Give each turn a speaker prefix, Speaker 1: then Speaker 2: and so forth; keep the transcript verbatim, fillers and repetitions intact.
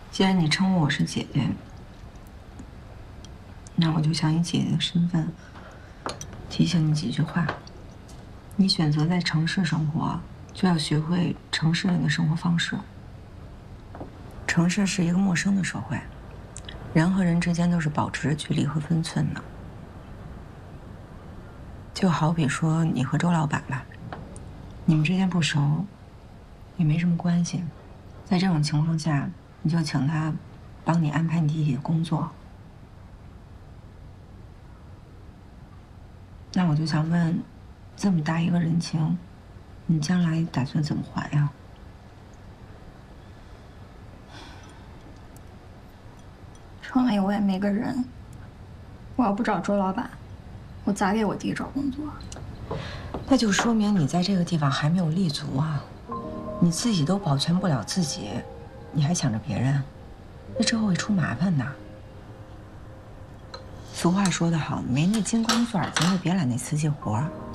Speaker 1: 既然你称呼我是姐姐，那我就想以姐姐的身份提醒你几句话。你选择在城市生活，就要学会城市人的生活方式。城市是一个陌生的社会，人和人之间都是保持着距离和分寸的。就好比说你和周老板吧，你们之间不熟，也没什么关系。在这种情况下，你就请他帮你安排你弟弟的工作。那我就想问，这么大一个人情，你将来打算怎么还呀？
Speaker 2: 城里我也没个人，我要不找周老板，我咋给我弟找工作？
Speaker 1: 那就说明你在这个地方还没有立足啊！你自己都保全不了自己，你还想着别人，那之后会出麻烦的。俗话说得好，没那金光钻，咱就别揽那瓷器活。